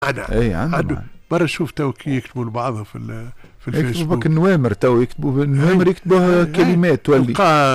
اي عنده مرة شوف تو كي يكتبوا لبعضهم في الفيسبوك يكتبوا النوامر، تو يكتبوا النوامر، يكتبوها كلمات تولي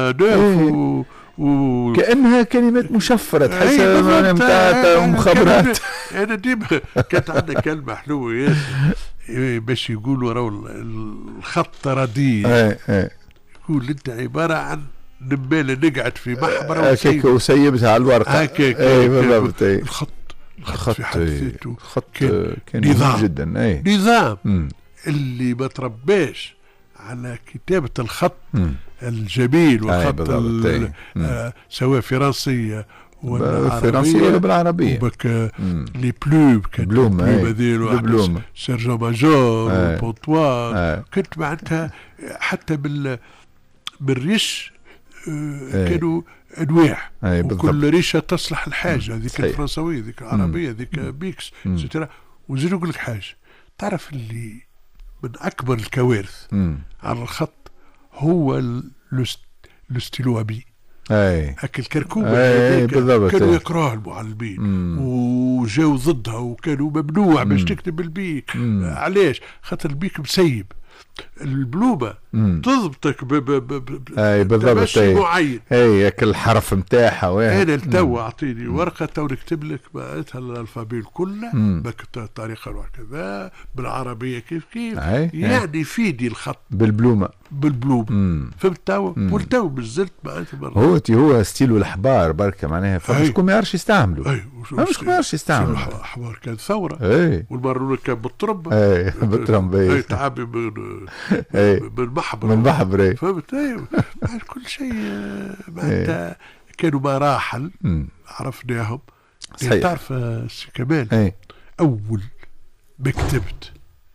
كأنها كلمات مشفرة تحسها نتاع مخابرات. أنا ديما كانت عندنا كلمة حلوة ياسر باش يقولوا راهو الخط رديء. يقول أنت عبارة عن نبالة نقعد في محبرة وسيبتها على الورقة. بالضبط. الخط في حد ذاته كان نظام جدا. نظام اللي ما ترباش على كتابة الخط الجميل والخط سواء فرنسية ولا بالعربية وبك لي بلوم بلوم سيرجو ماجور وبونطوار كنت معناتها حتى بالريش كانوا انواع وكل ريشه تصلح الحاجه، هذيك الفرنسويه ذيك العربيه ذيك بيكس سترا. وزيد نقول لك حاجه، تعرف اللي من اكبر الكوارث على الخط هو الاستيلوابي. هاك الكركوبه كانوا يقراها المعلمين وجاوا ضدها وكانوا ممنوع باش تكتب بالبيك. علاش؟ خاطر البيك مسيب، البلوبة تضبطك بالضبط معين. هيك الحرف نتاعها. انا التو اعطيني ورقه تو نكتب لك معناتها الالفابيل كله بكتب الطريقه وهكذا بالعربيه كيف يعني يفيدي الخط بالبلومه فهمت تو. والتو بالزلت معناتها هو ستيلو الحبار بركه معناها فشكون ما يعرفش يستعملوا. شكون ما يعرفش يستعملوا الحبار كان ثوره. والمرونه كان بالطرب تعبي من محبر فهمت. كل شيء معناتها كانوا مراحل عرفناهم. تعرف سي كمال اول ما كتبت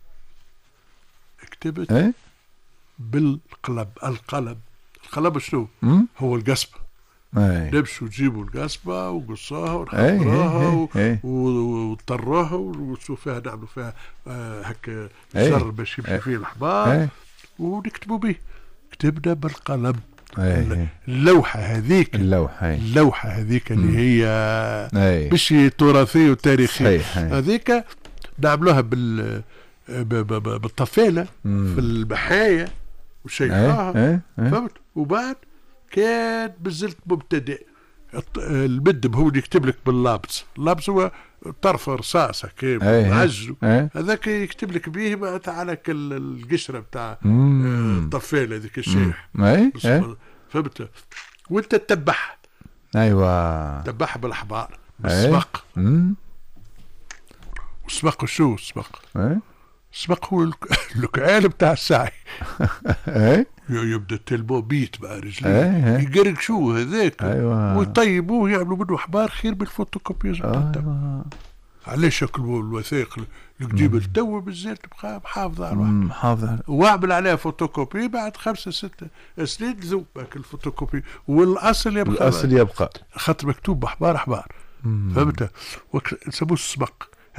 بالقلم. القلم شنو هو؟ القصبة. نمشوا نجيبوا القصبة وقصاها ونحضروها وطروها ونقصوا فيها، نعملوا فيها هكا زر باش يمشي فيه الحبار ونكتبوا به. كتبنا بالقلم. اللوحة هذيك اللي هي مش تراثية وتاريخية، هذيك نعملوها بالطفالة في البحاية وشيخاها فهمت. وبعد كان بزلت مبتدئ. المدب هو اللي يكتب لك باللابس. اللابس هو طرف رصاصة كيف معجو، هذاك يكتب لك به معناتها على القشرة بتاع الطفالة ذيك الشيح. فهمت. وانت تتبعها. تتبعها بالاحبار بالسبق. والسبق شو السبق؟ السبق هو الكعال بتاع السعي. يبدا تلبو بيت بقى رجليه يقرق شو هذاك ويطيبوه يعملوا منه احبار خير بالفوتوكوبيز. علاش ياكلوا الوثائق القديمه التو بالزيت بقى محافظه على واعمل عليها فوتوكوبي بعد 5-6 سنين ذوب باك الفوتوكوبي والاصل يبقى. خاطر مكتوب باحبار فهمت. يسموه السبق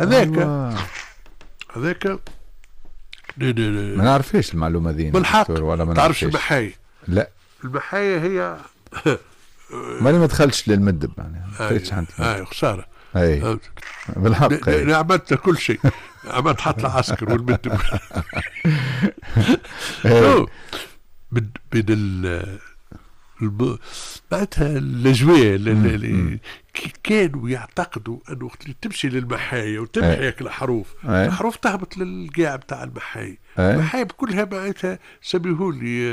هذاك ما نعرفش المعلومه ذي بالحق. ما تعرفش البحاية؟ لا البحاية هي ماني ما دخلتش للمدب يعني خساره. بالحق عملت كل شيء. عملت حتى العسكر والمدب. بين معناتها الاجواء اللي كانوا يعتقدوا انه وقت اللي تمشي للمحايا وتمحي هيك الحروف الحروف تهبط للقاع بتاع المحايا. المحايا كلها معناتها سميهولي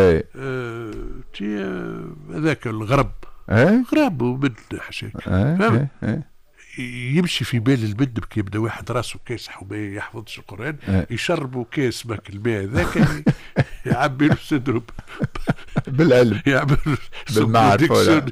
هذاك الغرب غراب ومن حشي فهمت. يمشي في بال البدب كي يبدا واحد راسه كاسح وما يحفظش القرآن يشربوا كاس ماك الماء ذاك يعبي له صدره بالعلم يعمل بالمعرفة.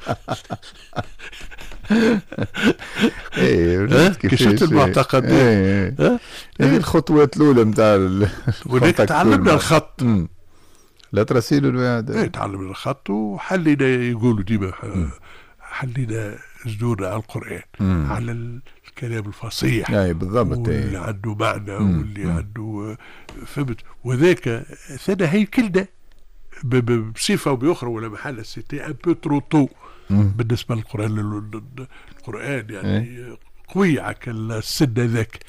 كشفت المعتقد. هذه الخطوات الأولى نتاع ونك تعلمنا الخط. لا ترسيل الوعد. تعلمنا الخط وحلينا يقولوا ديما حلينا جذورنا على القرآن على الكلام الفصيح. بالضبط. واللي عنده معنى واللي عنده فهمت. وذاك ثاني هيكلنا بصفة وبأخرى ولا محل سيتي ان بو ترو تو بالنسبة للقرآن. القرآن يعني قوي عك السد ذاك.